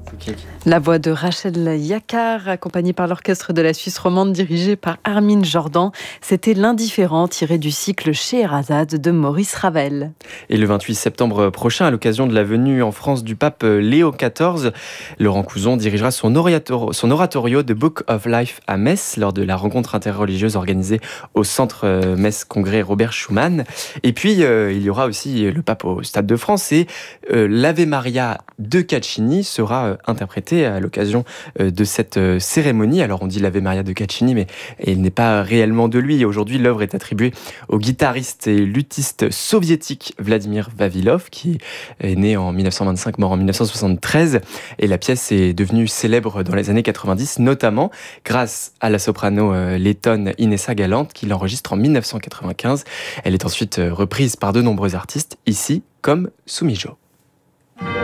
La voix de Rachel Yacar, accompagnée par l'orchestre de la Suisse romande dirigé par Armin Jordan. C'était L'Indifférent, tiré du cycle Scheherazade de Maurice Ravel. Et le 28 septembre prochain, à l'occasion de la venue en France du pape Léo XIV, Laurent Couzon dirigera son oratorio The Book of Life à Metz lors de la rencontre interreligieuse organisée au centre Metz Congrès Robert Schuman. Et puis, il y aura aussi le pape au Stade de France et l'Ave Maria de Caccini sera interprété à l'occasion de cette cérémonie. Alors on dit l'Ave Maria de Caccini, mais il n'est pas réellement de lui. Aujourd'hui, l'œuvre est attribuée au guitariste et luthiste soviétique Vladimir Vavilov, qui est né en 1925, mort en 1973. Et la pièce est devenue célèbre dans les années 90, notamment grâce à la soprano lettonne Inessa Galante, qui l'enregistre en 1995. Elle est ensuite reprise par de nombreux artistes, ici comme Sumijo.